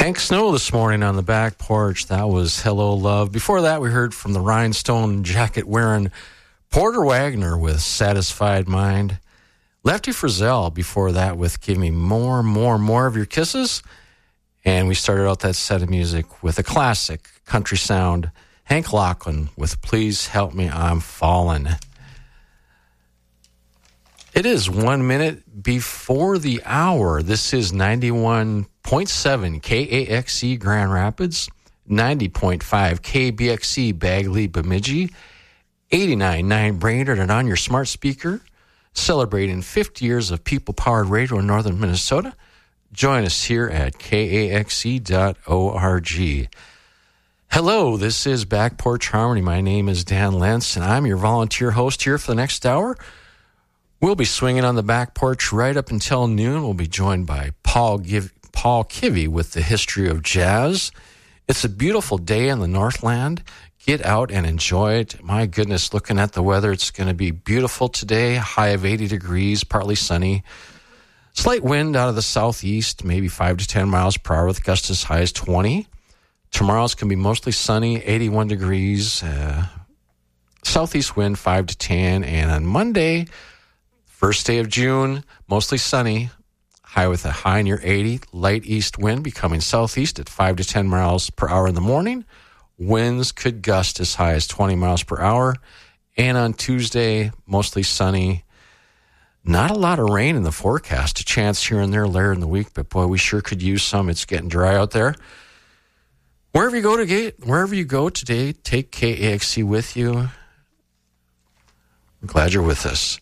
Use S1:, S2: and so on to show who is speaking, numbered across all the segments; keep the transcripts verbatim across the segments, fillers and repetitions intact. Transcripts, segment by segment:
S1: Hank Snow this morning on the back porch. That was Hello Love. Before that, we heard from the rhinestone jacket wearing Porter Wagner with Satisfied Mind. Lefty Frizzell before that with Give Me More, More, More of Your Kisses. And we started out that set of music with a classic country sound, Hank Locklin with Please Help Me, I'm Falling. It is one minute before the hour. This is ninety-one point seven K A X E Grand Rapids, ninety point five K B X C Bagley Bemidji, eighty-nine point nine Brainerd, and on your smart speaker, celebrating fifty years of people-powered radio in northern Minnesota. Join us here at K A X E dot org. Hello, this is Back Porch Harmony. My name is Dan Lentz, and I'm your volunteer host here for the next hour. We'll be swinging on the back porch right up until noon. We'll be joined by Paul Give, Paul Kivy with the history of jazz. It's a beautiful day in the Northland. Get out and enjoy it. My goodness, looking at the weather, it's going to be beautiful today. High of eighty degrees, partly sunny. Slight wind out of the southeast, maybe five to ten miles per hour with gusts as high as twenty. Tomorrow's going to be mostly sunny, eighty-one degrees. Uh, southeast wind, five to ten. And on Monday, first day of June, mostly sunny, high with a high near eighty, light east wind becoming southeast at five to ten miles per hour in the morning. Winds could gust as high as twenty miles per hour. And on Tuesday, mostly sunny. Not a lot of rain in the forecast, a chance here and there later in the week, but boy, we sure could use some. It's getting dry out there. Wherever you go to wherever you go today, take K A X C with you. I'm glad you're with us.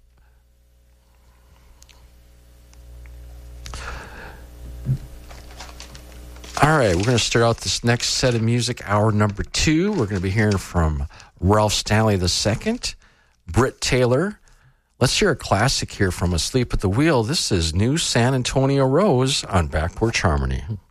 S1: All right, we're going to start out this next set of music, hour number two. We're going to be hearing from Ralph Stanley the Second, Britt Taylor. Let's hear a classic here from Asleep at the Wheel. This is New San Antonio Rose on Back Porch Harmony.